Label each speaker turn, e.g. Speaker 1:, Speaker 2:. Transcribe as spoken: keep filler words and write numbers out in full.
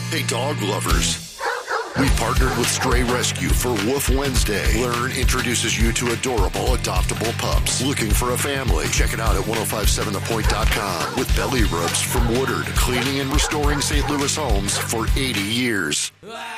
Speaker 1: Hey, dog lovers. We partnered with Stray Rescue for Woof Wednesday. Learn introduces you to adorable, adoptable pups. Looking for a family? Check it out at ten fifty-seven the point dot com with belly rubs from Woodard, cleaning and restoring Saint Louis homes for eighty years.